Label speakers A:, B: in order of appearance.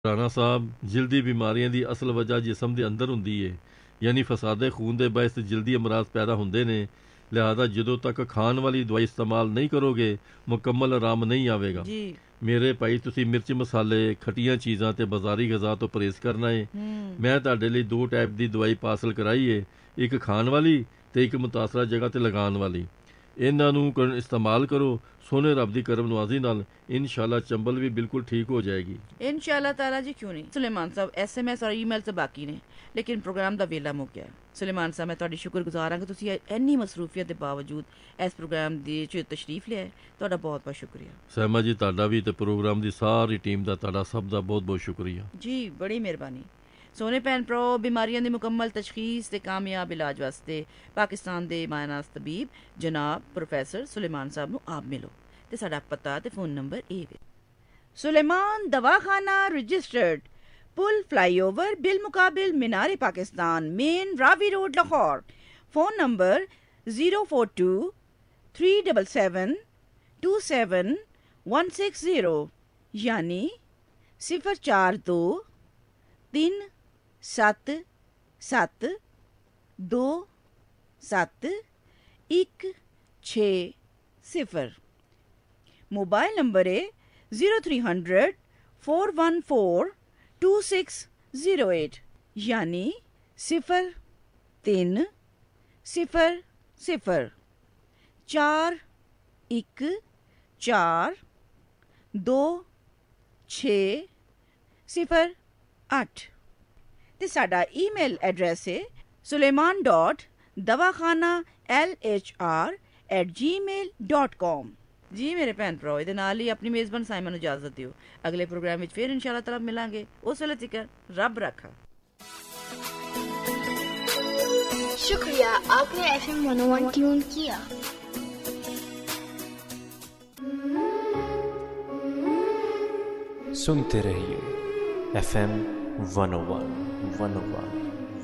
A: ਰਾਣਾ ਸਾਹਿਬ, ਜਲਦੀ ਬਿਮਾਰੀਆਂ ਦੀ ਅਸਲ ਵਜ੍ਹਾ ਜਿਸਮ ਦੇ ਅੰਦਰ ਹੁੰਦੀ ਏ, ਯਾਨੀ ਫਸਾਦੇ ਖੂਨ ਦੇ ਬਾਇਸ ਜਲਦੀ ਅਮਰਾਜ਼ ਪੈਦਾ ਹੁੰਦੇ ਨੇ। ਲਿਹਾਜ਼ਾ ਜਦੋਂ ਤੱਕ ਖਾਣ ਵਾਲੀ ਦਵਾਈ ਇਸਤੇਮਾਲ ਨਹੀਂ ਕਰੋਗੇ ਮੁਕੰਮਲ ਆਰਾਮ ਨਹੀਂ ਆਵੇਗਾ।
B: ਜੀ
A: ਮੇਰੇ ਭਾਈ, ਤੁਸੀਂ ਮਿਰਚ ਮਸਾਲੇ, ਖੱਟੀਆਂ ਚੀਜ਼ਾਂ ਤੇ ਬਾਜ਼ਾਰੀ ਗ਼ਜ਼ਾ ਤੋਂ ਪਰਹੇਜ਼ ਕਰਨਾ ਏ। ਮੈਂ ਤੁਹਾਡੇ ਲਈ 2 ਟਾਈਪ ਦੀ ਦਵਾਈ ਪਾਰਸਲ ਕਰਾਈ ਏ, ਇੱਕ ਖਾਣ ਵਾਲੀ ਤੇ ਇੱਕ ਮੁਤਾਸਰਾ ਜਗ੍ਹਾ ਤੇ ਲਗਾਉਣ ਵਾਲੀ। ਇਹਨਾਂ ਨੂੰ ਇਸਤੇਮਾਲ ਕਰੋ। ਸੋਹਣੇ ਰੱਬ ਦੀ ਕਰਮ ਨਵਾਜ਼ੀ ਨਾਲ ਇਨਸ਼ਾਅੱਲਾ ਚੰਬਲ ਵੀ ਬਿਲਕੁਲ ਠੀਕ ਹੋ ਜਾਏਗੀ।
B: इंशाल्लाह ताला जी, क्यों नहीं। सुलेमान साहब, SMS और ईमेल तो बाकी ने, लेकिन प्रोग्राम ਦਾ ਵੇਲਾ ਮੁੱਕ ਗਿਆ। ਸੁਲੇਮਾਨ ਸਾਹਿਬ, ਮੈਂ ਤੁਹਾਡੀ ਸ਼ੁਕਰਗੁਜ਼ਾਰ ਹਾਂ ਕਿ ਤੁਸੀਂ ਇੰਨੀ ਮਸਰੂਫੀਅਤ ਦੇ ਬਾਵਜੂਦ ਇਸ ਪ੍ਰੋਗਰਾਮ ਦੇ ਚ ਤਸ਼ਰੀਫ ਲਿਆਏ। ਤੁਹਾਡਾ ਬਹੁਤ ਬਹੁਤ ਸ਼ੁਕਰੀਆ।
A: ਸਹਿਮਾ ਜੀ, ਤੁਹਾਡਾ ਵੀ ਤੇ ਪ੍ਰੋਗਰਾਮ ਦੀ ਸਾਰੀ ਟੀਮ ਦਾ, ਤੁਹਾਡਾ ਸਭ ਦਾ ਬਹੁਤ ਬਹੁਤ ਸ਼ੁਕਰੀਆ
B: ਜੀ। ਬੜੀ ਮਿਹਰਬਾਨੀ। ਸੋਹਣੇ ਭੈਣ ਭਰਾ, ਬਿਮਾਰੀਆਂ ਦੀ ਮੁਕੰਮਲ ਤਸ਼ਖੀਸ ਤੇ ਕਾਮਯਾਬ ਇਲਾਜ ਵਾਸਤੇ ਪਾਕਿਸਤਾਨ ਦੇ ਮਾਇਨਾਜ਼ ਤਬੀਬ ਜਨਾਬ ਪ੍ਰੋਫੈਸਰ ਸੁਲੇਮਾਨ ਸਾਹਿਬ ਨੂੰ ਆਪ ਮਿਲੋ ਤੇ ਸਾਡਾ ਪਤਾ ਤੇ ਫੋਨ ਨੰਬਰ ਇਹ ਵੇ। ਸੁਲੇਮਾਨ ਦਵਾਖਾਨਾ ਰਜਿਸਟਰਡ, ਪੁਲ ਫਲਾਈਓਵਰ ਬਿਲ ਮੁਕਾबिल मीनार Pakistan, main Ravi road, Lahore. Phone number 042 377 27160 यानी 042 377 27160। मोबाइल नंबर है 0300 414 2608 यानी 0300 414 2608 ਤੇ ਸਾਡਾ ਈਮੇਲ ਐਡਰੈਸ ਹੈ suleiman.dawakhana@gmail.com। ਜੀ ਮੇਰੇ ਭੈਣ ਭਰਾ, ਇਹਦੇ ਨਾਲ ਹੀ ਆਪਣੀ ਮੇਜ਼ਬਾਨ ਸਾਇਮਾ ਨੂੰ ਇਜਾਜ਼ਤ ਦਿਓ। ਅਗਲੇ ਪ੍ਰੋਗਰਾਮ ਵਿੱਚ ਫਿਰ ਇਨਸ਼ਾਅੱਲਾ ਤਾਲਾ ਮਿਲਾਂਗੇ। ਉਸ ਵੇਲੇ ਤੱਕ ਰੱਬ ਰੱਖਾ।
C: शुक्रिया, आपने FM 101 ट्यून किया।
D: सुनते रहिए FM 101।